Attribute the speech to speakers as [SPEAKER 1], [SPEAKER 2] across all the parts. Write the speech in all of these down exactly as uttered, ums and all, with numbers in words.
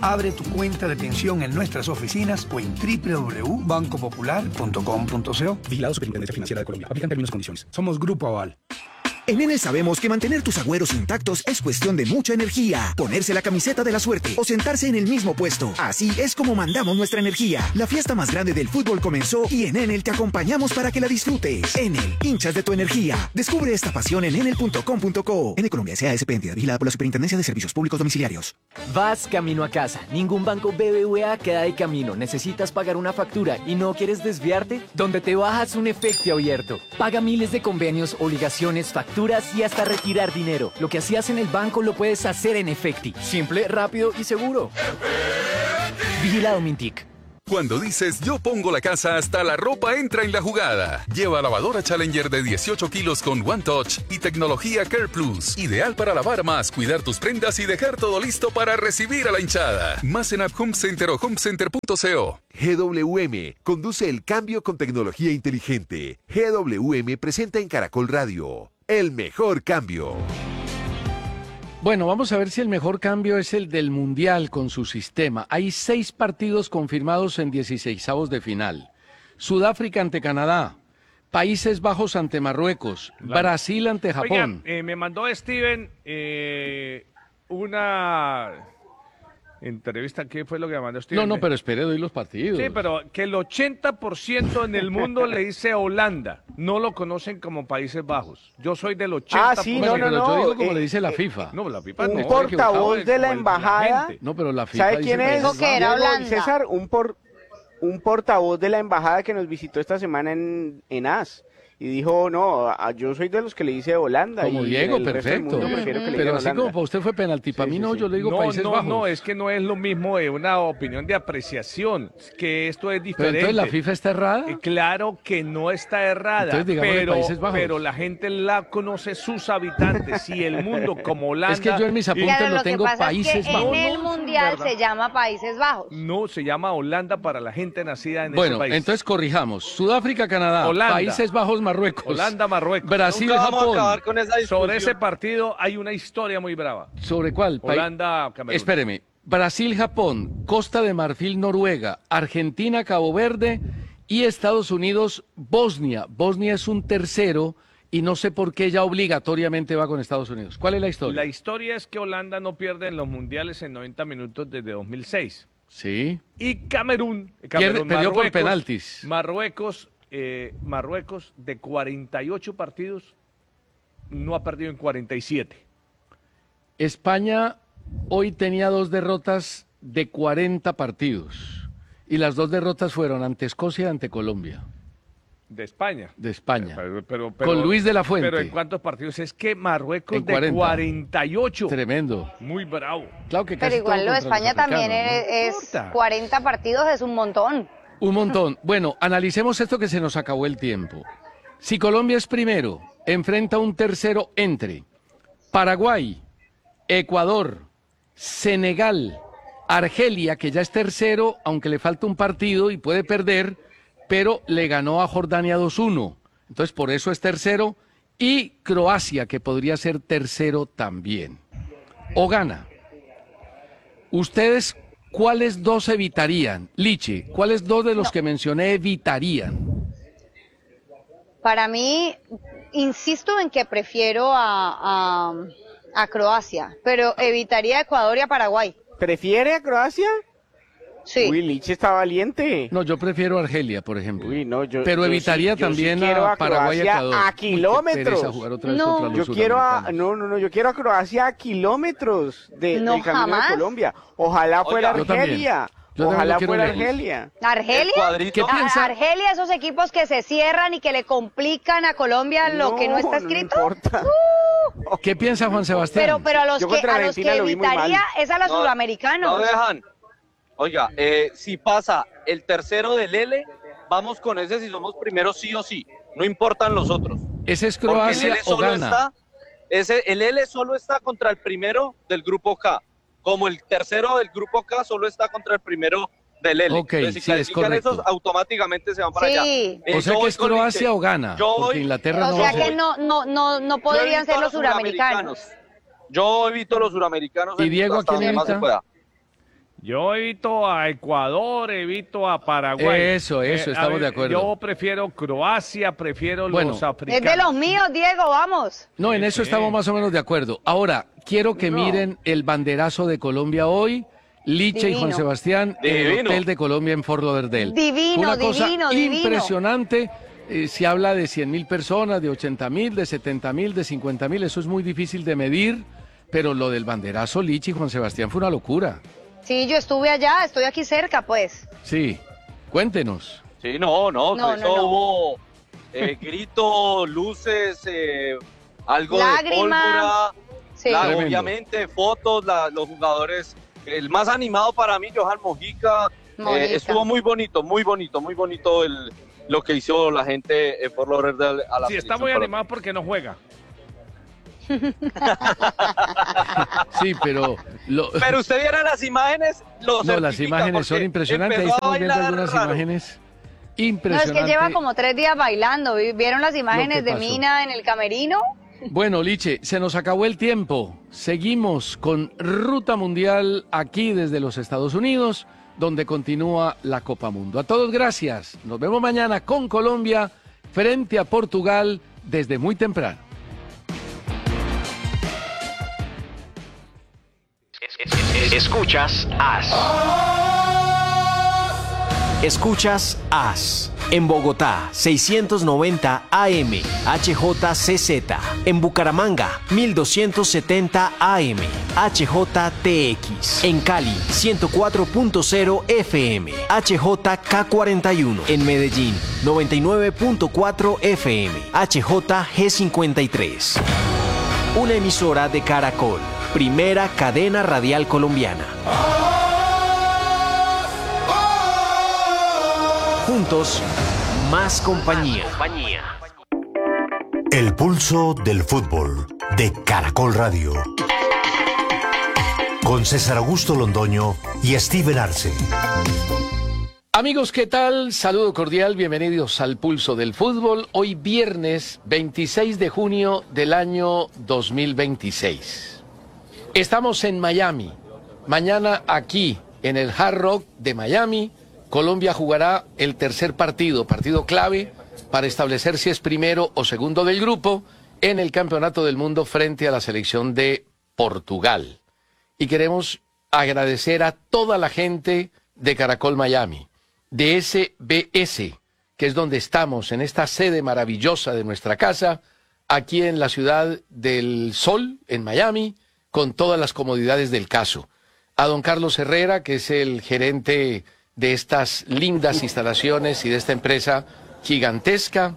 [SPEAKER 1] Abre tu cuenta de pensión en nuestras oficinas o en doble u doble u doble u punto banco popular punto com punto co. Vigilado Superintendencia Financiera de Colombia. Aplican términos y condiciones. Somos Grupo Aval.
[SPEAKER 2] En Enel sabemos que mantener tus agüeros intactos es cuestión de mucha energía. Ponerse la camiseta de la suerte o sentarse en el mismo puesto. Así es como mandamos nuestra energía. La fiesta más grande del fútbol comenzó y en Enel te acompañamos para que la disfrutes. Enel, hinchas de tu energía. Descubre esta pasión en enel punto com punto co. Enel Colombia S A S P, entidad vigilada por la Superintendencia de Servicios Públicos Domiciliarios.
[SPEAKER 3] Vas camino a casa. Ningún banco B B V A queda de camino. Necesitas pagar una factura y no quieres desviarte. Donde te bajas un efecto abierto. Paga miles de convenios, obligaciones, facturas y hasta retirar dinero. Lo que hacías en el banco lo puedes hacer en Efecti. Simple, rápido y seguro. Vigilado Mintic.
[SPEAKER 4] Cuando dices yo pongo la casa, hasta la ropa entra en la jugada. Lleva lavadora Challenger de dieciocho kilos con One Touch y tecnología Care Plus. Ideal para lavar más, cuidar tus prendas y dejar todo listo para recibir a la hinchada. Más en App Home Center o homecenter punto co.
[SPEAKER 5] G W M conduce el cambio con tecnología inteligente. G W M presenta en Caracol Radio el mejor cambio.
[SPEAKER 6] Bueno, vamos a ver si el mejor cambio es el del Mundial con su sistema. Hay seis partidos confirmados en dieciseisavos de final. Sudáfrica ante Canadá, Países Bajos ante Marruecos, claro. Brasil ante Japón.
[SPEAKER 7] Oiga, eh, me mandó Steven eh, una entrevista. ¿Qué fue lo que me mandó Steven?
[SPEAKER 6] No, no, pero espere, doy los partidos.
[SPEAKER 7] Sí, pero que el ochenta por ciento en el mundo le dice Holanda. No lo conocen como Países Bajos. Yo soy del ochenta por ciento.
[SPEAKER 6] Ah, sí, no, no, no. Yo digo como
[SPEAKER 8] eh,
[SPEAKER 6] le dice la
[SPEAKER 8] eh,
[SPEAKER 6] FIFA.
[SPEAKER 7] No, la FIFA
[SPEAKER 8] un
[SPEAKER 7] no.
[SPEAKER 8] portavoz de la embajada.
[SPEAKER 7] La
[SPEAKER 6] no, pero la FIFA
[SPEAKER 8] ¿sabe quién es?
[SPEAKER 9] Dijo que era Holanda.
[SPEAKER 8] César, un, por, un portavoz de la embajada que nos visitó esta semana en, en A S. Y dijo, no, a, yo soy de los que le dice Holanda.
[SPEAKER 6] Como
[SPEAKER 8] y
[SPEAKER 6] Diego,
[SPEAKER 8] el resto del
[SPEAKER 6] perfecto.
[SPEAKER 8] mundo prefiero que le
[SPEAKER 6] Pero
[SPEAKER 8] digan
[SPEAKER 6] así
[SPEAKER 8] Holanda.
[SPEAKER 6] como para usted fue penalti, para
[SPEAKER 8] Sí,
[SPEAKER 6] mí
[SPEAKER 8] sí,
[SPEAKER 6] no,
[SPEAKER 8] sí.
[SPEAKER 6] yo le digo
[SPEAKER 7] no,
[SPEAKER 6] Países
[SPEAKER 7] no,
[SPEAKER 6] Bajos.
[SPEAKER 7] No, es que no es lo mismo de una opinión de apreciación, que esto es
[SPEAKER 6] Pero
[SPEAKER 7] diferente.
[SPEAKER 6] entonces la FIFA está errada.
[SPEAKER 7] Eh, Claro que no está errada,
[SPEAKER 6] Entonces, digámosle
[SPEAKER 7] pero,
[SPEAKER 6] Países Bajos.
[SPEAKER 7] pero la gente la conoce sus habitantes y el mundo como Holanda.
[SPEAKER 6] Es que yo en mis apuntes
[SPEAKER 9] Claro,
[SPEAKER 6] lo
[SPEAKER 9] lo que
[SPEAKER 6] tengo
[SPEAKER 9] pasa
[SPEAKER 6] Países
[SPEAKER 9] es que
[SPEAKER 6] Bajos.
[SPEAKER 9] en el Mundial se llama Países Bajos.
[SPEAKER 7] No, se llama Holanda para la gente nacida en
[SPEAKER 6] Bueno,
[SPEAKER 7] ese país.
[SPEAKER 6] entonces corrijamos. Sudáfrica, Canadá,
[SPEAKER 7] Holanda.
[SPEAKER 6] Países Bajos, Marruecos.
[SPEAKER 7] Holanda, Marruecos.
[SPEAKER 6] Brasil,
[SPEAKER 10] Nunca vamos a
[SPEAKER 6] Japón.
[SPEAKER 10] acabar con esa discusión.
[SPEAKER 7] Sobre ese partido hay una historia muy brava.
[SPEAKER 6] ¿Sobre cuál? Pa-
[SPEAKER 7] Holanda, Camerún.
[SPEAKER 6] Espéreme. Brasil, Japón, Costa de Marfil, Noruega, Argentina, Cabo Verde y Estados Unidos, Bosnia. Bosnia es un tercero y no sé por qué ya obligatoriamente va con Estados Unidos. ¿Cuál es la historia?
[SPEAKER 7] La historia es que Holanda no pierde en los mundiales en noventa minutos desde dos mil seis.
[SPEAKER 6] Sí.
[SPEAKER 7] Y Camerún,
[SPEAKER 6] Pierde-
[SPEAKER 7] Camerún
[SPEAKER 6] perdió por
[SPEAKER 7] Marruecos,
[SPEAKER 6] penaltis.
[SPEAKER 7] Marruecos, eh, Marruecos de cuarenta y ocho partidos no ha perdido en cuarenta y siete.
[SPEAKER 6] España hoy tenía dos derrotas de cuarenta partidos y las dos derrotas fueron ante Escocia y ante Colombia.
[SPEAKER 7] De España.
[SPEAKER 6] De España.
[SPEAKER 7] Pero- pero- pero-
[SPEAKER 6] Con Luis de la Fuente.
[SPEAKER 7] Pero ¿en cuántos partidos? Es que Marruecos
[SPEAKER 6] En
[SPEAKER 7] de
[SPEAKER 6] cuarenta.
[SPEAKER 7] cuarenta y ocho.
[SPEAKER 6] Tremendo.
[SPEAKER 7] Muy bravo.
[SPEAKER 6] Claro que
[SPEAKER 9] Pero
[SPEAKER 6] casi
[SPEAKER 9] igual
[SPEAKER 6] todo
[SPEAKER 9] lo de
[SPEAKER 6] contra los
[SPEAKER 9] España también
[SPEAKER 6] africanos, ¿no?
[SPEAKER 9] es, es
[SPEAKER 7] importa.
[SPEAKER 9] cuarenta partidos, es un montón.
[SPEAKER 6] Un montón. Bueno, analicemos esto que se nos acabó el tiempo. Si Colombia es primero, enfrenta un tercero entre Paraguay, Ecuador, Senegal, Argelia, que ya es tercero, aunque le falta un partido y puede perder, pero le ganó a Jordania dos uno. Entonces, por eso es tercero. Y Croacia, que podría ser tercero también. O gana. ¿Ustedes cuáles dos evitarían? Lichi, ¿cuáles dos de los
[SPEAKER 9] No.
[SPEAKER 6] que mencioné evitarían?
[SPEAKER 9] Para mí, insisto en que prefiero a, a, a Croacia, pero evitaría a Ecuador y a Paraguay.
[SPEAKER 8] ¿Prefiere a Croacia?
[SPEAKER 9] Sí.
[SPEAKER 8] Uy, Lich está valiente.
[SPEAKER 6] No, yo prefiero Argelia, por ejemplo.
[SPEAKER 8] Uy, no, yo,
[SPEAKER 6] Pero
[SPEAKER 8] yo
[SPEAKER 6] evitaría
[SPEAKER 8] sí- yo sí
[SPEAKER 6] también
[SPEAKER 8] quiero
[SPEAKER 6] a Paraguay y
[SPEAKER 8] Croacia
[SPEAKER 6] Ecuador.
[SPEAKER 8] a
[SPEAKER 6] Uy, qué
[SPEAKER 8] kilómetros.
[SPEAKER 6] pereza jugar otra vez
[SPEAKER 9] No.
[SPEAKER 6] contra los
[SPEAKER 8] Yo quiero a,
[SPEAKER 6] sudamericanos.
[SPEAKER 8] no, no, no, yo quiero a Croacia a kilómetros de,
[SPEAKER 9] No,
[SPEAKER 8] del camino
[SPEAKER 9] jamás.
[SPEAKER 8] de Colombia. Ojalá fuera
[SPEAKER 6] Yo también.
[SPEAKER 8] Argelia.
[SPEAKER 6] Yo también
[SPEAKER 8] Ojalá
[SPEAKER 6] lo quiero
[SPEAKER 8] fuera
[SPEAKER 6] lejos.
[SPEAKER 8] Argelia.
[SPEAKER 9] ¿Argelia?
[SPEAKER 10] El cuadrito.
[SPEAKER 6] ¿Qué
[SPEAKER 9] A-
[SPEAKER 6] piensa?
[SPEAKER 9] Argelia, esos equipos que se cierran y que le complican a Colombia lo que no está escrito.
[SPEAKER 8] No importa.
[SPEAKER 6] ¿Qué piensa Juan Sebastián?
[SPEAKER 9] Pero, pero a los
[SPEAKER 8] Yo
[SPEAKER 9] que,
[SPEAKER 8] contra
[SPEAKER 9] a los que
[SPEAKER 8] Argentina lo vi muy mal.
[SPEAKER 9] evitaría es a los
[SPEAKER 10] No,
[SPEAKER 9] sudamericanos.
[SPEAKER 10] No dejan. Oiga, eh, si pasa el tercero del L, vamos con ese si somos primeros sí o sí. No importan los otros.
[SPEAKER 6] ¿Ese es
[SPEAKER 10] Porque el
[SPEAKER 6] Croacia
[SPEAKER 10] L
[SPEAKER 6] o
[SPEAKER 10] solo
[SPEAKER 6] gana?
[SPEAKER 10] está, ese, el L solo está contra el primero del grupo K. Como el tercero del grupo K solo está contra el primero del L.
[SPEAKER 6] Ok,
[SPEAKER 10] Entonces, si
[SPEAKER 6] sí, es
[SPEAKER 10] califican
[SPEAKER 6] correcto.
[SPEAKER 10] esos, automáticamente se van para
[SPEAKER 9] Sí.
[SPEAKER 10] allá. Eh,
[SPEAKER 6] O sea
[SPEAKER 10] yo
[SPEAKER 6] que
[SPEAKER 10] voy
[SPEAKER 6] es
[SPEAKER 10] con
[SPEAKER 6] Croacia
[SPEAKER 10] Liche.
[SPEAKER 6] o gana,
[SPEAKER 10] Yo
[SPEAKER 6] porque
[SPEAKER 10] voy-
[SPEAKER 6] Inglaterra
[SPEAKER 9] O
[SPEAKER 6] no
[SPEAKER 9] sea
[SPEAKER 6] va a
[SPEAKER 9] que
[SPEAKER 6] ser.
[SPEAKER 9] no, no, no, no
[SPEAKER 10] Yo
[SPEAKER 9] podrían
[SPEAKER 10] evito
[SPEAKER 9] ser
[SPEAKER 10] a
[SPEAKER 9] los suramericanos.
[SPEAKER 10] Yo evito a los suramericanos.
[SPEAKER 6] ¿Y
[SPEAKER 10] en-
[SPEAKER 6] Diego a
[SPEAKER 10] hasta
[SPEAKER 6] quién
[SPEAKER 10] donde más
[SPEAKER 6] evita?
[SPEAKER 10] se pueda.
[SPEAKER 7] Yo evito a Ecuador, evito a Paraguay.
[SPEAKER 6] Eso, eso,
[SPEAKER 7] Eh, a
[SPEAKER 6] estamos
[SPEAKER 7] ver,
[SPEAKER 6] de acuerdo.
[SPEAKER 7] Yo prefiero Croacia, prefiero
[SPEAKER 6] Bueno.
[SPEAKER 7] los
[SPEAKER 9] Es
[SPEAKER 7] africanos.
[SPEAKER 9] de los míos, Diego, vamos.
[SPEAKER 6] No, en eso
[SPEAKER 7] Sí.
[SPEAKER 6] estamos más o menos de acuerdo. Ahora, quiero que
[SPEAKER 8] No.
[SPEAKER 6] miren el banderazo de Colombia hoy, Liche y Juan
[SPEAKER 9] Divino.
[SPEAKER 6] Sebastián, en el
[SPEAKER 10] Divino.
[SPEAKER 6] Hotel de Colombia en Fort Lauderdale.
[SPEAKER 9] Divino,
[SPEAKER 6] Una cosa
[SPEAKER 9] divino, divino.
[SPEAKER 6] impresionante. Eh, se habla de cien mil personas, de ochenta mil, de setenta mil, de cincuenta mil. Eso es muy difícil de medir, pero lo del banderazo Liche y Juan Sebastián fue una locura.
[SPEAKER 9] Sí, yo estuve allá, estoy aquí cerca, pues.
[SPEAKER 6] Sí, cuéntenos.
[SPEAKER 10] Sí, no, no,
[SPEAKER 9] No,
[SPEAKER 10] eso
[SPEAKER 9] no, no.
[SPEAKER 10] hubo eh, gritos, luces, eh, algo
[SPEAKER 9] Lágrima.
[SPEAKER 10] de pólvora,
[SPEAKER 9] Sí.
[SPEAKER 10] la-
[SPEAKER 6] Tremendo.
[SPEAKER 10] obviamente fotos, la- los jugadores, el más animado para mí, Johan Mojica, eh,
[SPEAKER 9] Mojica.
[SPEAKER 10] estuvo muy bonito, muy bonito, muy bonito el, lo que hizo la gente en Fort Lauderdale a la
[SPEAKER 7] Sí, está
[SPEAKER 10] selección
[SPEAKER 7] muy
[SPEAKER 10] Colombia.
[SPEAKER 7] animado porque no juega.
[SPEAKER 6] Sí, pero... Lo...
[SPEAKER 10] Pero usted viera las imágenes, lo
[SPEAKER 6] No, las
[SPEAKER 10] certifica,
[SPEAKER 6] imágenes son
[SPEAKER 10] porque
[SPEAKER 6] impresionantes. Ahí
[SPEAKER 10] empezó a
[SPEAKER 6] estamos viendo
[SPEAKER 10] bailar
[SPEAKER 6] algunas
[SPEAKER 10] raro.
[SPEAKER 6] imágenes
[SPEAKER 9] No, es
[SPEAKER 6] impresionantes.
[SPEAKER 9] que lleva como tres días bailando. ¿Vi- ¿Vieron las imágenes
[SPEAKER 6] Lo que
[SPEAKER 9] de
[SPEAKER 6] pasó.
[SPEAKER 9] Mina en el camerino?
[SPEAKER 6] Bueno, Liche, se nos acabó el tiempo. Seguimos con Ruta Mundial aquí desde los Estados Unidos, donde continúa la Copa Mundo. A todos, gracias. Nos vemos mañana con Colombia frente a Portugal desde muy temprano.
[SPEAKER 11] Escuchas As. Escuchas As. En Bogotá, seiscientos noventa A M, H J C Z. En Bucaramanga, mil doscientos setenta A M, H J T X. En Cali, ciento cuatro punto cero F M, H J K cuarenta y uno. En Medellín, noventa y nueve punto cuatro F M, H J G cincuenta y tres. Una emisora de Caracol, primera cadena radial colombiana. Juntos, más compañía.
[SPEAKER 12] El pulso del fútbol de Caracol Radio. Con César Augusto Londoño y Steven Arce.
[SPEAKER 6] Amigos, ¿qué tal? Saludo cordial, bienvenidos al Pulso del Fútbol. Hoy viernes veintiséis de junio del año dos mil veintiséis. Estamos en Miami. Mañana aquí, en el Hard Rock de Miami, Colombia jugará el tercer partido, partido clave para establecer si es primero o segundo del grupo en el Campeonato del Mundo frente a la selección de Portugal. Y queremos agradecer a toda la gente de Caracol Miami, de S B S, que es donde estamos, en esta sede maravillosa de nuestra casa, aquí en la ciudad del Sol, en Miami, con todas las comodidades del caso. A don Carlos Herrera, que es el gerente de estas lindas instalaciones y de esta empresa gigantesca,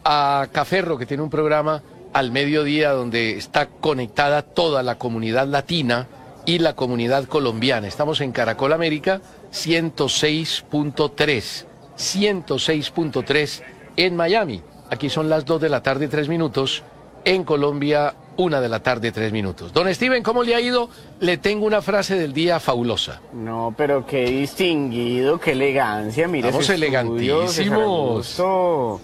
[SPEAKER 6] a Caferro, que tiene un programa al mediodía donde está conectada toda la comunidad latina y la comunidad colombiana. Estamos en Caracol América ciento seis punto tres, ciento seis punto tres en Miami. Aquí son las dos de la tarde, tres minutos. En Colombia, una de la tarde, tres minutos. Don Steven, ¿cómo le ha ido? Le tengo una frase del día fabulosa.
[SPEAKER 8] No, pero qué distinguido, qué elegancia, mire.
[SPEAKER 6] Estamos
[SPEAKER 8] ese estudio,
[SPEAKER 6] elegantísimos.
[SPEAKER 8] César Augusto.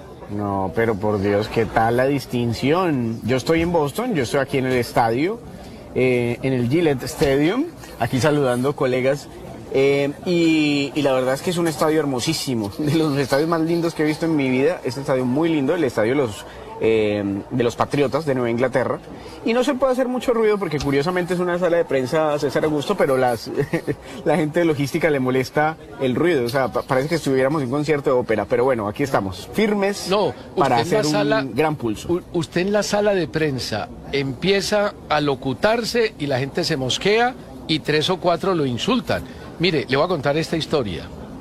[SPEAKER 8] No, pero por Dios, ¿qué tal la distinción? Yo estoy en Boston, yo estoy aquí en el estadio, eh, en el Gillette Stadium, aquí saludando colegas. Eh, y, y la verdad es que es un estadio hermosísimo, de los estadios más lindos que he visto en mi vida. Es un estadio muy lindo, el estadio de los, eh, de los Patriotas de Nueva Inglaterra. Y no se puede hacer mucho ruido porque curiosamente es una sala de prensa César Augusto, pero las, la gente de logística le molesta el ruido. O sea, pa- parece que estuviéramos en un concierto de ópera. Pero bueno, aquí estamos, firmes
[SPEAKER 6] No,
[SPEAKER 8] para
[SPEAKER 6] usted en
[SPEAKER 8] hacer
[SPEAKER 6] la
[SPEAKER 8] un
[SPEAKER 6] sala-
[SPEAKER 8] gran pulso.
[SPEAKER 6] U- Usted en la sala de prensa empieza a locutarse y la gente se mosquea y tres o cuatro lo insultan. Mire, le voy a contar esta historia.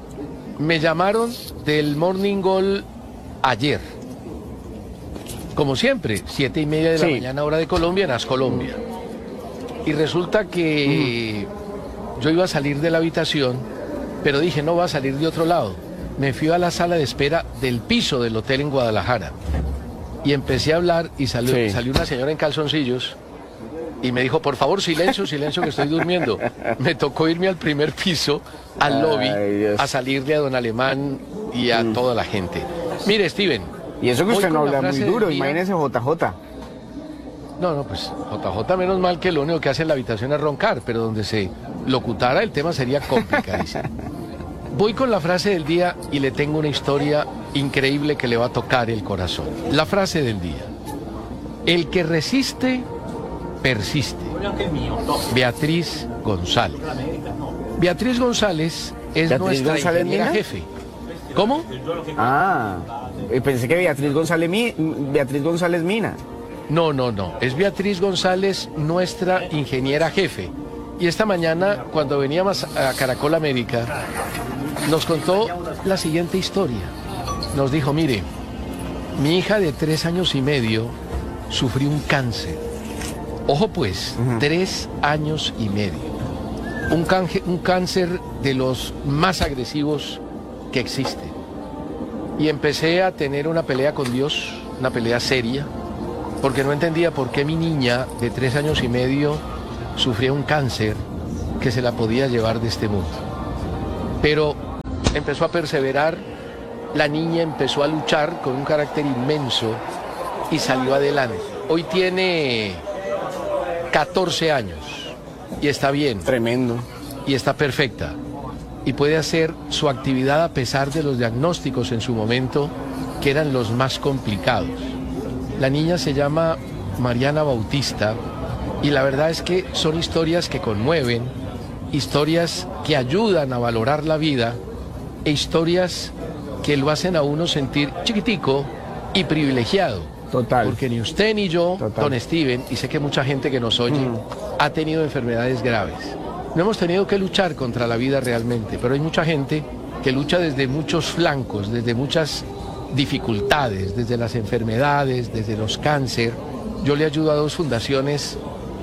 [SPEAKER 6] Me llamaron del Morning Goal ayer. Como siempre, siete y media de la
[SPEAKER 8] Sí.
[SPEAKER 6] mañana, hora de Colombia, en As Colombia. Y resulta que yo iba a salir de la habitación, pero dije, no, voy a salir de otro lado. Me fui a la sala de espera del piso del hotel en Guadalajara. Y empecé a hablar y salió,
[SPEAKER 8] Sí.
[SPEAKER 6] salió una señora en calzoncillos y me dijo, por favor, silencio, silencio, que estoy durmiendo. Me tocó irme al primer piso, al
[SPEAKER 8] Ay,
[SPEAKER 6] lobby,
[SPEAKER 8] Dios.
[SPEAKER 6] a salirle a don Alemán y a toda la gente. Mire, Steven.
[SPEAKER 8] Y eso que
[SPEAKER 6] voy
[SPEAKER 8] usted no
[SPEAKER 6] con la
[SPEAKER 8] habla muy
[SPEAKER 6] frase del
[SPEAKER 8] duro,
[SPEAKER 6] día.
[SPEAKER 8] imagínese J J.
[SPEAKER 6] No, no, pues J J menos mal que lo único que hace en la habitación es roncar, pero donde se locutara, el tema sería complicadísimo. Voy con la frase del día y le tengo una historia increíble que le va a tocar el corazón. La frase del día. El que resiste, persiste. Beatriz González. Beatriz González es
[SPEAKER 8] ¿Beatriz
[SPEAKER 6] nuestra
[SPEAKER 8] González
[SPEAKER 6] ingeniera
[SPEAKER 8] Mina?
[SPEAKER 6] jefe. ¿Cómo?
[SPEAKER 8] Ah, pensé que Beatriz González, Mi- Beatriz González Mina.
[SPEAKER 6] No, no, no. Es Beatriz González, nuestra ingeniera jefe. Y esta mañana, cuando veníamos a Caracol América, nos contó la siguiente historia. Nos dijo, mire, mi hija de tres años y medio sufrió un cáncer. Ojo pues, uh-huh. tres años y medio. Un, canje, un cáncer de los más agresivos que existen. Y empecé a tener una pelea con Dios, una pelea seria, porque no entendía por qué mi niña de tres años y medio sufría un cáncer que se la podía llevar de este mundo. Pero empezó a perseverar, la niña empezó a luchar con un carácter inmenso y salió adelante. Hoy tiene catorce años y está bien.
[SPEAKER 8] Tremendo.
[SPEAKER 6] Y está perfecta. Y puede hacer su actividad a pesar de los diagnósticos en su momento, que eran los más complicados. La niña se llama Mariana Bautista y la verdad es que son historias que conmueven, historias que ayudan a valorar la vida e historias que lo hacen a uno sentir chiquitico y privilegiado.
[SPEAKER 8] Total.
[SPEAKER 6] Porque ni usted ni yo,
[SPEAKER 8] Total.
[SPEAKER 6] don Steven, y sé que mucha gente que nos oye,
[SPEAKER 8] Mm.
[SPEAKER 6] ha tenido enfermedades graves. No hemos tenido que luchar contra la vida realmente, pero hay mucha gente que lucha desde muchos flancos, desde muchas dificultades, desde las enfermedades, desde los cáncer. Yo le ayudo a dos fundaciones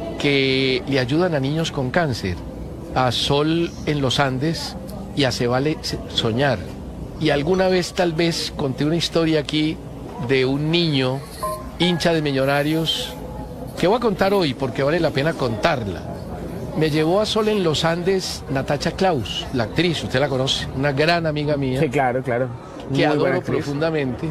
[SPEAKER 6] que le ayudan a niños con cáncer, a Sol en los Andes y a Se Vale Soñar. Y alguna vez tal vez conté una historia aquí de un niño hincha de Millonarios que voy a contar hoy porque vale la pena contarla. Me llevó a Sol en los Andes Natacha Klaus, la actriz, usted la conoce, una gran amiga mía.
[SPEAKER 8] Sí, claro, claro.
[SPEAKER 6] Que
[SPEAKER 8] Muy buena
[SPEAKER 6] adoro
[SPEAKER 8] actriz.
[SPEAKER 6] profundamente.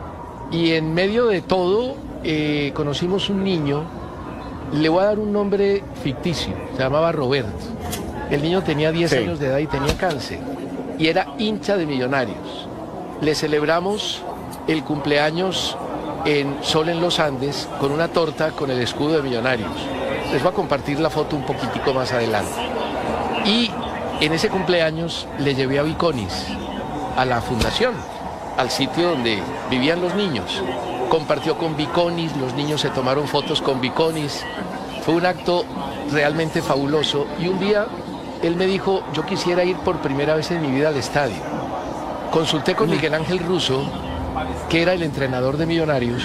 [SPEAKER 6] Y en medio de todo eh, conocimos un niño, le voy a dar un nombre ficticio, se llamaba Roberto. El niño tenía diez
[SPEAKER 8] Sí.
[SPEAKER 6] años de edad y tenía cáncer. Y era hincha de Millonarios. Le celebramos el cumpleaños en Sol en los Andes con una torta con el escudo de Millonarios. Les voy a compartir la foto un poquitico más adelante. Y en ese cumpleaños le llevé a Viconis, a la fundación, al sitio donde vivían los niños. Compartió con Viconis, los niños se tomaron fotos con Viconis. Fue un acto realmente fabuloso. Y un día él me dijo, yo quisiera ir por primera vez en mi vida al estadio. Consulté con Miguel Ángel Russo, que era el entrenador de Millonarios,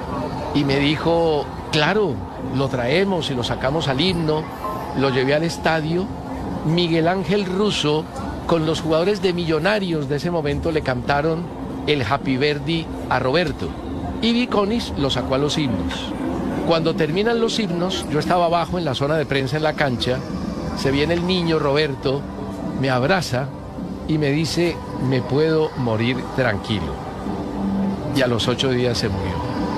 [SPEAKER 6] y me dijo, claro, lo traemos y lo sacamos al himno, lo llevé al estadio. Miguel Ángel Russo, con los jugadores de Millonarios de ese momento, le cantaron el Happy Birthday a Roberto. Y Viconis lo sacó a los himnos. Cuando terminan los himnos, yo estaba abajo en la zona de prensa en la cancha, se viene el niño Roberto, me abraza y me dice, me puedo morir tranquilo. Y a los ocho días se murió.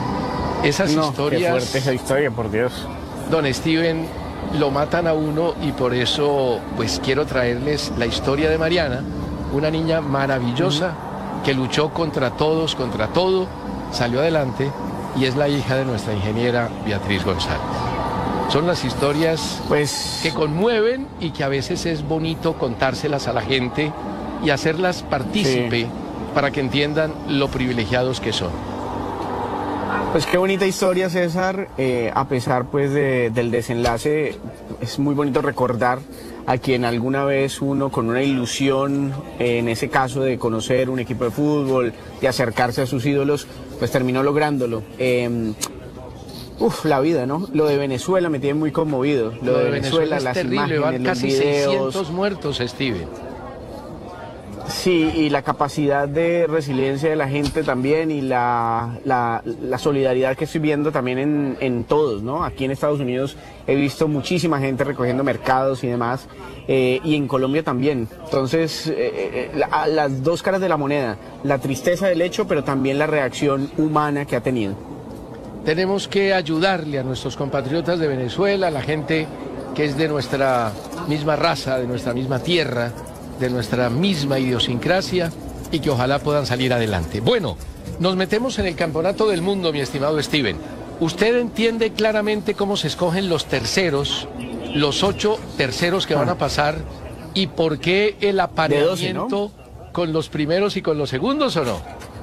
[SPEAKER 6] Esas
[SPEAKER 8] No,
[SPEAKER 6] historias...
[SPEAKER 8] qué fuerte esa historia, por Dios.
[SPEAKER 6] Don Steven, lo matan a uno y por eso pues quiero traerles la historia de Mariana, una niña maravillosa uh-huh. que luchó contra todos, contra todo, salió adelante y es la hija de nuestra ingeniera Beatriz González. Son las historias
[SPEAKER 8] pues...
[SPEAKER 6] que conmueven y que a veces es bonito contárselas a la gente y hacerlas partícipe sí. para que entiendan lo privilegiados que son.
[SPEAKER 8] Pues qué bonita historia, César, eh, a pesar pues de, del desenlace, es muy bonito recordar a quien alguna vez uno con una ilusión, eh, en ese caso de conocer un equipo de fútbol, de acercarse a sus ídolos, pues terminó lográndolo. Eh, uf, la vida, ¿no? Lo de Venezuela me tiene muy conmovido, lo, lo de, de Venezuela, Venezuela es
[SPEAKER 6] las
[SPEAKER 8] terrible,
[SPEAKER 6] imágenes,
[SPEAKER 8] van
[SPEAKER 6] casi
[SPEAKER 8] los videos.
[SPEAKER 6] seiscientos muertos, Steven.
[SPEAKER 8] Sí, y la capacidad de resiliencia de la gente también y la, la, la solidaridad que estoy viendo también en, en todos, ¿no? Aquí en Estados Unidos he visto muchísima gente recogiendo mercados y demás, eh, y en Colombia también. Entonces, eh, la, las dos caras de la moneda, la tristeza del hecho, pero también la reacción humana que ha tenido.
[SPEAKER 6] Tenemos que ayudarle a nuestros compatriotas de Venezuela, a la gente que es de nuestra misma raza, de nuestra misma tierra, de nuestra misma idiosincrasia y que ojalá puedan salir adelante. Bueno, nos metemos en el campeonato del mundo, mi estimado Steven. ¿Usted entiende claramente cómo se escogen los terceros, los ocho terceros que van a pasar y por qué el apareamiento doce, ¿no? con los primeros y con los segundos o no?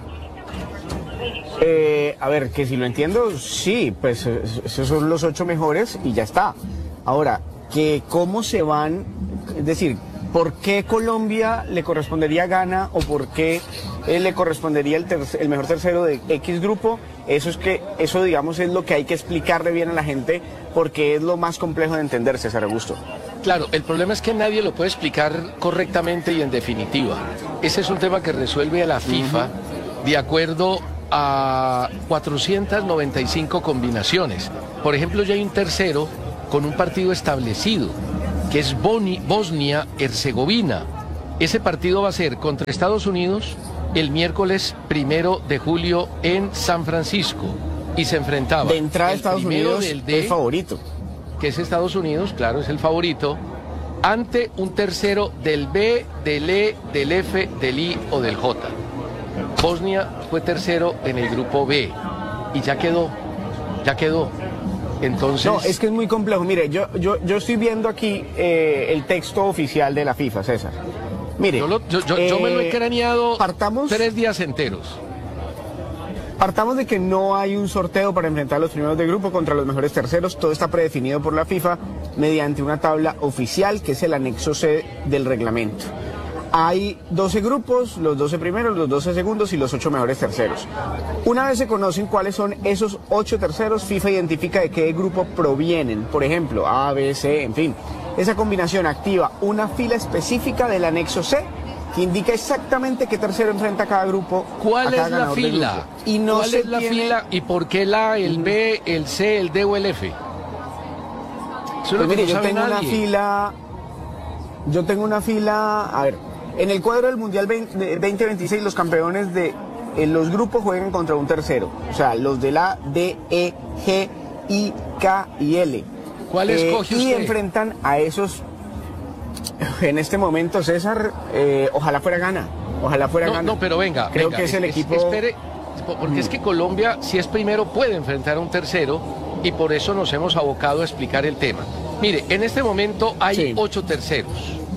[SPEAKER 8] Eh, a ver, que si lo entiendo, sí, pues esos son los ocho mejores y ya está. Ahora, que cómo se van, es decir, ¿por qué Colombia le correspondería Ghana o por qué eh, le correspondería el, tercer, el mejor tercero de X grupo? Eso es que, eso digamos es lo que hay que explicarle bien a la gente porque es lo más complejo de entender, César Augusto.
[SPEAKER 6] Claro, el problema es que nadie lo puede explicar correctamente y en definitiva. Ese es un tema que resuelve a la FIFA uh-huh. de acuerdo a cuatrocientas noventa y cinco combinaciones. Por ejemplo, ya hay un tercero con un partido establecido, que es Bosnia-Herzegovina. Ese partido va a ser contra Estados Unidos el miércoles primero de julio en San Francisco. Y se enfrentaba...
[SPEAKER 8] De entrada Estados Unidos del D, el favorito.
[SPEAKER 6] Que es Estados Unidos, claro, es el favorito, ante un tercero del B, del E, del F, del I o del J. Bosnia fue tercero en el grupo B y ya quedó, ya quedó. Entonces...
[SPEAKER 8] No, es que es muy complejo. Mire, yo, yo, yo estoy viendo aquí eh, el texto oficial de la FIFA, César. Mire,
[SPEAKER 6] yo, lo, yo, yo, eh, yo me lo he craneado
[SPEAKER 8] partamos,
[SPEAKER 6] tres días enteros.
[SPEAKER 8] Partamos de que no hay un sorteo para enfrentar a los primeros de grupo contra los mejores terceros. Todo está predefinido por la FIFA mediante una tabla oficial que es el anexo C del reglamento. Hay doce grupos, los doce primeros, los doce segundos y los ocho mejores terceros. Una vez se conocen cuáles son esos ocho terceros, FIFA identifica de qué grupo provienen. Por ejemplo, A, B, C, en fin. Esa combinación activa una fila específica del anexo C que indica exactamente qué tercero enfrenta cada grupo.
[SPEAKER 6] ¿Cuál es la fila?
[SPEAKER 8] Y no
[SPEAKER 6] ¿Cuál
[SPEAKER 8] se
[SPEAKER 6] es la
[SPEAKER 8] tiene...
[SPEAKER 6] fila y por qué el A, el B, el C, el D o el F?
[SPEAKER 8] Eso pues mire, no yo tengo nadie. una fila... Yo tengo una fila... A ver... En el cuadro del Mundial veinte veintiséis, los campeones de eh, los grupos juegan contra un tercero. O sea, los de la D, E, G, I, K y L.
[SPEAKER 6] ¿Cuál
[SPEAKER 8] eh,
[SPEAKER 6] escoge
[SPEAKER 8] y
[SPEAKER 6] usted?
[SPEAKER 8] Y enfrentan a esos... En este momento, César, eh, ojalá fuera Ghana. Ojalá fuera
[SPEAKER 6] no,
[SPEAKER 8] Ghana.
[SPEAKER 6] No, pero venga.
[SPEAKER 8] Creo
[SPEAKER 6] venga,
[SPEAKER 8] que es el
[SPEAKER 6] es,
[SPEAKER 8] equipo...
[SPEAKER 6] Espere, porque mm. es que Colombia, si es primero, puede enfrentar a un tercero y por eso nos hemos abocado a explicar el tema. Mire, en este momento hay sí. ocho terceros.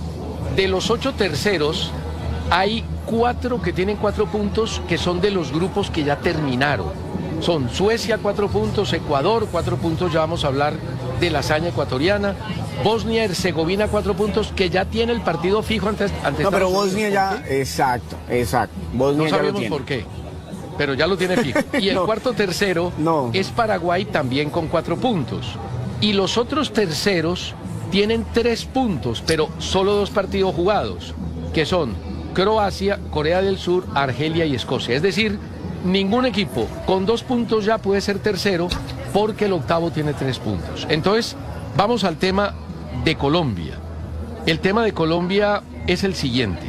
[SPEAKER 6] De los ocho terceros, hay cuatro que tienen cuatro puntos que son de los grupos que ya terminaron. Son Suecia, cuatro puntos, Ecuador, cuatro puntos, ya vamos a hablar de la hazaña ecuatoriana. Bosnia, Herzegovina, cuatro puntos, que ya tiene el partido fijo ante, ante
[SPEAKER 8] No, pero
[SPEAKER 6] Estados
[SPEAKER 8] Bosnia
[SPEAKER 6] Unidos.
[SPEAKER 8] ya, exacto, exacto. Bosnia
[SPEAKER 6] no
[SPEAKER 8] ya
[SPEAKER 6] sabemos
[SPEAKER 8] lo tiene.
[SPEAKER 6] por qué, pero ya lo tiene fijo. Y el no, cuarto tercero
[SPEAKER 8] no.
[SPEAKER 6] es Paraguay también con cuatro puntos. Y los otros terceros tienen tres puntos, pero solo dos partidos jugados, que son Croacia, Corea del Sur, Argelia y Escocia. Es decir, ningún equipo con dos puntos ya puede ser tercero porque el octavo tiene tres puntos. Entonces, vamos al tema de Colombia. El tema de Colombia es el siguiente.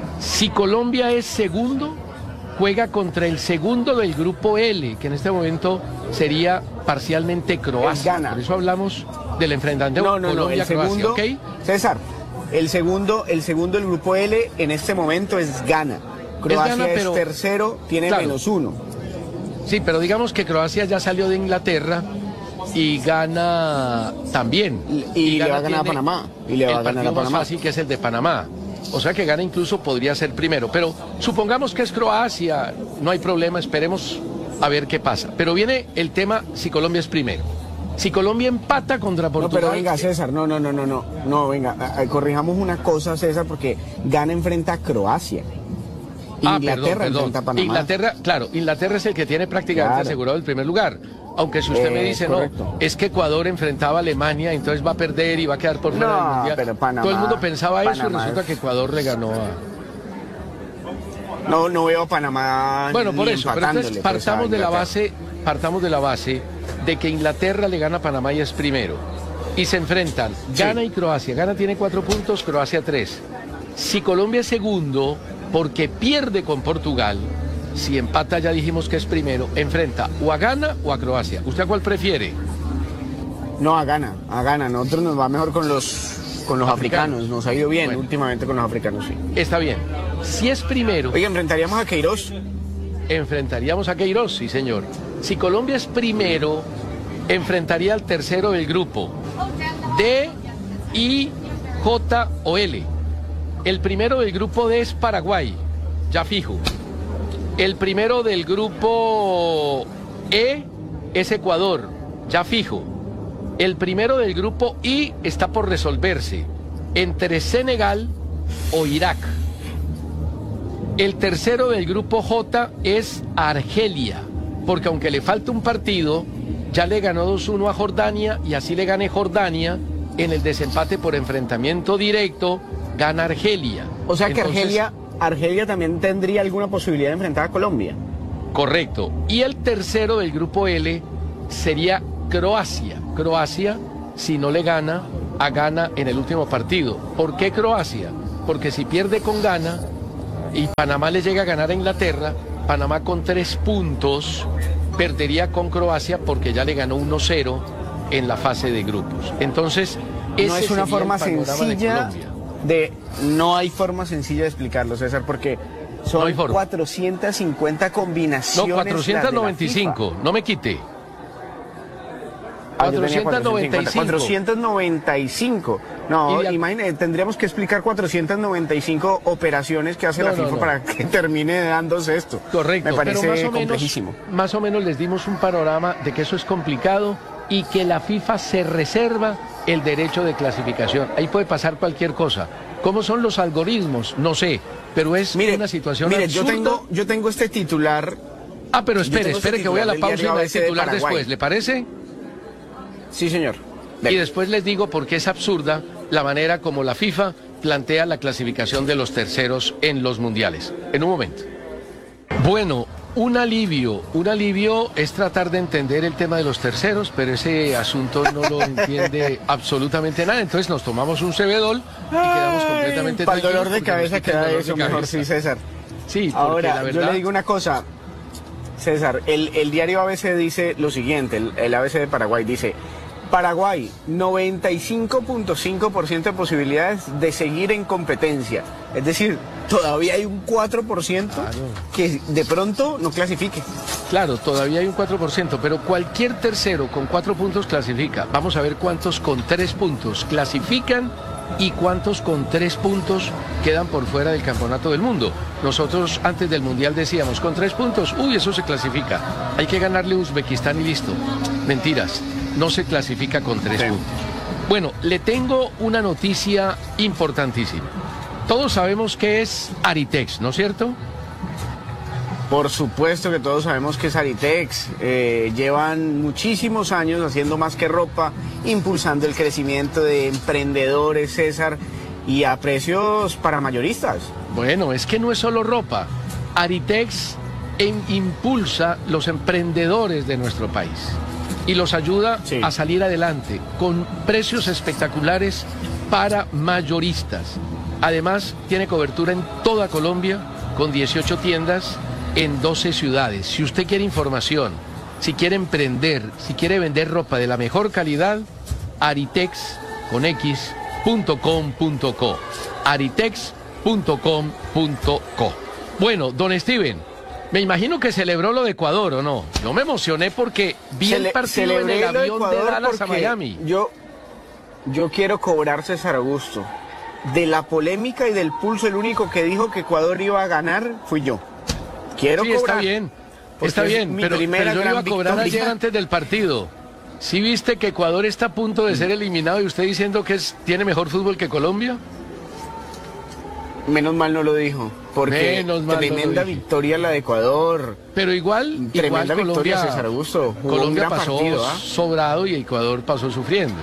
[SPEAKER 6] Si Colombia es segundo, juega contra el segundo del grupo L, que en este momento sería parcialmente Croacia. Por eso hablamos del enfrentamiento
[SPEAKER 8] no, no,
[SPEAKER 6] Colombia,
[SPEAKER 8] no, el segundo,
[SPEAKER 6] Croacia, ¿ok?
[SPEAKER 8] César, el segundo, el segundo del grupo L en este momento es Ghana. Croacia es, Ghana, pero, es tercero, tiene claro, menos uno.
[SPEAKER 6] Sí, pero digamos que Croacia ya salió de Inglaterra y gana también.
[SPEAKER 8] Y, y, y le va a ganar a Panamá. Y le va a ganar a Panamá.
[SPEAKER 6] Más fácil que es el de Panamá. O sea que Ghana incluso podría ser primero. Pero supongamos que es Croacia, no hay problema, esperemos a ver qué pasa. Pero viene el tema si Colombia es primero. Si Colombia empata contra Portugal...
[SPEAKER 8] No, pero venga, César, no, no, no, no, no, no, venga, corrijamos una cosa, César, porque Ghana enfrenta a Croacia.
[SPEAKER 6] Ah,
[SPEAKER 8] Inglaterra
[SPEAKER 6] perdón, perdón.
[SPEAKER 8] enfrenta a Panamá.
[SPEAKER 6] Inglaterra, claro, Inglaterra es el que tiene prácticamente claro. asegurado el primer lugar. Aunque si usted eh, me dice, correcto. no, es que Ecuador enfrentaba a Alemania, entonces va a perder y va a quedar por fuera
[SPEAKER 8] no,
[SPEAKER 6] del Mundial.
[SPEAKER 8] Pero Panamá,
[SPEAKER 6] todo el mundo pensaba
[SPEAKER 8] Panamá
[SPEAKER 6] eso y resulta
[SPEAKER 8] es...
[SPEAKER 6] que Ecuador le ganó a...
[SPEAKER 8] No, no veo a Panamá.
[SPEAKER 6] Bueno, por eso, pero entonces partamos de la base, partamos de la base de que Inglaterra le gana a Panamá y es primero. Y se enfrentan Ghana sí. y Croacia. Ghana tiene cuatro puntos, Croacia tres. Si Colombia es segundo, porque pierde con Portugal, si empata ya dijimos que es primero, enfrenta o a Ghana o a Croacia. ¿Usted a cuál prefiere?
[SPEAKER 8] No, a Ghana, a Ghana. Nosotros nos va mejor con los Con los africanos,
[SPEAKER 6] africanos.
[SPEAKER 8] nos ha ido bien
[SPEAKER 6] Bueno.
[SPEAKER 8] últimamente con los africanos, sí.
[SPEAKER 6] Está bien. Si es primero,
[SPEAKER 8] Oiga, enfrentaríamos a Queiroz.
[SPEAKER 6] enfrentaríamos a Queiroz, sí señor. Si Colombia es primero, enfrentaría al tercero del grupo. D, I, J o L. El primero del grupo D es Paraguay, ya fijo. El primero del grupo E es Ecuador, ya fijo. El primero del grupo I está por resolverse entre Senegal o Irak. El tercero del grupo J es Argelia, porque aunque le falta un partido, ya le ganó dos uno a Jordania y así le gane Jordania en el desempate por enfrentamiento directo, gana Argelia.
[SPEAKER 8] O sea que
[SPEAKER 6] Entonces,
[SPEAKER 8] Argelia, Argelia también tendría alguna posibilidad de enfrentar a Colombia.
[SPEAKER 6] Correcto. Y el tercero del grupo L sería Croacia. Croacia, si no le gana, a Ghana en el último partido. ¿Por qué Croacia? Porque si pierde con Ghana y Panamá le llega a ganar a Inglaterra, Panamá con tres puntos perdería con Croacia porque ya le ganó uno cero en la fase de grupos. Entonces,
[SPEAKER 8] No
[SPEAKER 6] ese
[SPEAKER 8] es una
[SPEAKER 6] sería
[SPEAKER 8] forma
[SPEAKER 6] el panorama de
[SPEAKER 8] sencilla
[SPEAKER 6] Colombia.
[SPEAKER 8] de... No hay forma sencilla de explicarlo, César, porque son
[SPEAKER 6] No hay forma.
[SPEAKER 8] cuatrocientas cincuenta
[SPEAKER 6] No,
[SPEAKER 8] combinaciones.
[SPEAKER 6] cuatrocientos noventa y cinco, no me quite.
[SPEAKER 8] Ah, yo tenía
[SPEAKER 6] cuatrocientos noventa y cinco.
[SPEAKER 8] cuatrocientos noventa y cinco. No,
[SPEAKER 6] Y la-
[SPEAKER 8] imagínate, tendríamos que explicar cuatrocientas noventa y cinco operaciones que hace
[SPEAKER 6] No,
[SPEAKER 8] la
[SPEAKER 6] no,
[SPEAKER 8] FIFA
[SPEAKER 6] no.
[SPEAKER 8] para que termine dándose esto.
[SPEAKER 6] Correcto,
[SPEAKER 8] Me parece
[SPEAKER 6] pero más o,
[SPEAKER 8] complejísimo.
[SPEAKER 6] menos, más o menos les dimos un panorama de que eso es complicado y que la FIFA se reserva el derecho de clasificación. Ahí puede pasar cualquier cosa. ¿Cómo son los algoritmos? No sé, pero es una situación
[SPEAKER 8] Mire, yo
[SPEAKER 6] absurda.
[SPEAKER 8] tengo, yo tengo este titular.
[SPEAKER 6] Ah, pero
[SPEAKER 8] yo
[SPEAKER 6] espere,
[SPEAKER 8] tengo este
[SPEAKER 6] espere que voy a la
[SPEAKER 8] titular del
[SPEAKER 6] pausa y
[SPEAKER 8] diario
[SPEAKER 6] me
[SPEAKER 8] A
[SPEAKER 6] da
[SPEAKER 8] B
[SPEAKER 6] el
[SPEAKER 8] C de
[SPEAKER 6] titular
[SPEAKER 8] Paraguay.
[SPEAKER 6] después, ¿le parece?
[SPEAKER 8] Sí, señor.
[SPEAKER 6] Y después les digo por qué es absurda la manera como la FIFA plantea la clasificación de los terceros en los mundiales. En un momento. Bueno, un alivio, un alivio es tratar de entender el tema de los terceros, pero ese asunto no lo entiende absolutamente nada. Entonces nos tomamos un Cebedol y quedamos completamente
[SPEAKER 8] Para el dolor
[SPEAKER 6] tranquilos
[SPEAKER 8] de
[SPEAKER 6] porque
[SPEAKER 8] cabeza
[SPEAKER 6] nos quita el
[SPEAKER 8] queda
[SPEAKER 6] dolor de
[SPEAKER 8] eso mejor,
[SPEAKER 6] cabeza.
[SPEAKER 8] sí, César.
[SPEAKER 6] Sí, porque
[SPEAKER 8] Ahora,
[SPEAKER 6] la
[SPEAKER 8] yo
[SPEAKER 6] verdad...
[SPEAKER 8] le digo una cosa, César, el, el diario A B C dice lo siguiente, el, el A B C de Paraguay dice, Paraguay, noventa y cinco punto cinco por ciento de posibilidades de seguir en competencia. Es decir, todavía hay un cuatro por ciento que de pronto no clasifique.
[SPEAKER 6] Claro, todavía hay un cuatro por ciento, pero cualquier tercero con cuatro puntos clasifica. Vamos a ver cuántos con tres puntos clasifican y cuántos con tres puntos quedan por fuera del campeonato del mundo. Nosotros antes del Mundial decíamos, con tres puntos, uy, eso se clasifica. Hay que ganarle a Uzbekistán y listo. Mentiras, no se clasifica con tres puntos. Bueno, le tengo una noticia importantísima. Todos sabemos que es Aritex, ¿no es cierto?
[SPEAKER 8] Por supuesto que todos sabemos que es Aritex. Eh, llevan muchísimos años haciendo más que ropa, impulsando el crecimiento de emprendedores, César, y a precios para mayoristas.
[SPEAKER 6] Bueno, es que no es solo ropa. Aritex en- impulsa los emprendedores de nuestro país y los ayuda a salir adelante con precios espectaculares para mayoristas. Además, tiene cobertura en toda Colombia con dieciocho tiendas en doce ciudades. Si usted quiere información, si quiere emprender, si quiere vender ropa de la mejor calidad, aritex con x punto com punto co. aritex punto com punto co. Bueno, don Steven, me imagino que celebró lo de Ecuador, ¿o no? Yo me emocioné porque vi el
[SPEAKER 8] Cele-
[SPEAKER 6] partido en el
[SPEAKER 8] celebré lo de
[SPEAKER 6] avión de
[SPEAKER 8] Ecuador
[SPEAKER 6] Dallas a
[SPEAKER 8] porque
[SPEAKER 6] Miami.
[SPEAKER 8] Yo, yo quiero cobrar, César Augusto. De la polémica y del pulso, el único que dijo que Ecuador iba a ganar fui yo. Quiero
[SPEAKER 6] Sí,
[SPEAKER 8] cobrar.
[SPEAKER 6] está bien,
[SPEAKER 8] porque
[SPEAKER 6] está
[SPEAKER 8] es
[SPEAKER 6] bien,
[SPEAKER 8] mi
[SPEAKER 6] pero,
[SPEAKER 8] primera
[SPEAKER 6] pero yo
[SPEAKER 8] gran
[SPEAKER 6] iba a cobrar
[SPEAKER 8] victoria.
[SPEAKER 6] ayer antes del partido. ¿Sí viste que Ecuador está a punto de ser eliminado y usted diciendo que es, tiene mejor fútbol que Colombia?
[SPEAKER 8] Menos mal no lo dijo, porque
[SPEAKER 6] Menos mal no lo
[SPEAKER 8] tremenda
[SPEAKER 6] dije.
[SPEAKER 8] victoria la de Ecuador.
[SPEAKER 6] Pero igual,
[SPEAKER 8] Tremenda
[SPEAKER 6] igual
[SPEAKER 8] victoria,
[SPEAKER 6] Colombia,
[SPEAKER 8] César Augusto. Jugó un
[SPEAKER 6] Colombia
[SPEAKER 8] gran
[SPEAKER 6] pasó
[SPEAKER 8] partido, ¿ah?
[SPEAKER 6] sobrado y Ecuador pasó sufriendo.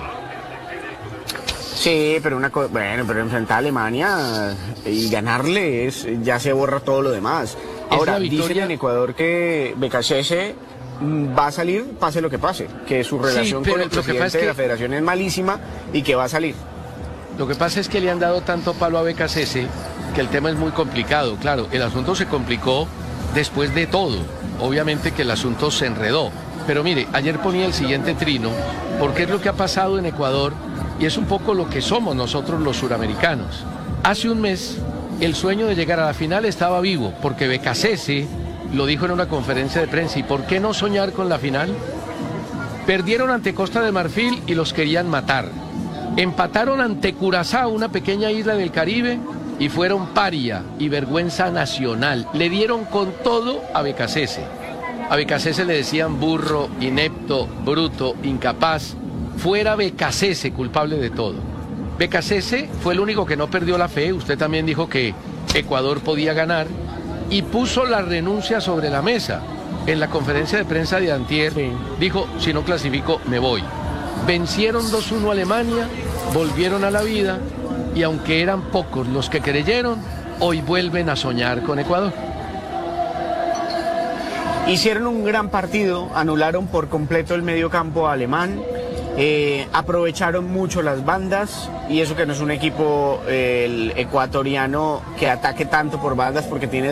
[SPEAKER 8] Sí, pero una cosa, bueno, pero enfrentar a Alemania y ganarle es, ya se borra todo lo demás. Ahora,
[SPEAKER 6] la victoria-
[SPEAKER 8] dicen en Ecuador que Becachese mm, va a salir, pase lo que pase, que su relación
[SPEAKER 6] pero
[SPEAKER 8] con el
[SPEAKER 6] lo que pasa
[SPEAKER 8] presidente
[SPEAKER 6] es
[SPEAKER 8] de
[SPEAKER 6] que-
[SPEAKER 8] la federación es malísima y que va a salir.
[SPEAKER 6] Lo que pasa es que le han dado tanto palo a B K C S que el tema es muy complicado. Claro, el asunto se complicó después de todo. Obviamente que el asunto se enredó. Pero mire, ayer ponía el siguiente trino, porque es lo que ha pasado en Ecuador y es un poco lo que somos nosotros los suramericanos. Hace un mes, el sueño de llegar a la final estaba vivo, porque Becasese lo dijo en una conferencia de prensa. ¿Y por qué no soñar con la final? Perdieron ante Costa de Marfil y los querían matar. Empataron ante Curazao, una pequeña isla del Caribe, y fueron paria y vergüenza nacional. Le dieron con todo a Becasese. A Becasese le decían burro, inepto, bruto, incapaz. Fuera Becasese, culpable de todo. Becasese fue el único que no perdió la fe. Usted también dijo que Ecuador podía ganar y puso la renuncia sobre la mesa. En la conferencia de prensa de antier, sí, dijo, si no clasifico, me voy. Vencieron dos uno a Alemania, volvieron a la vida, y aunque eran pocos los que creyeron, hoy vuelven a soñar con Ecuador.
[SPEAKER 8] Hicieron un gran partido, anularon por completo el mediocampo alemán, eh, aprovecharon mucho las bandas, y eso que no es un equipo eh, el ecuatoriano que ataque tanto por bandas, porque tiene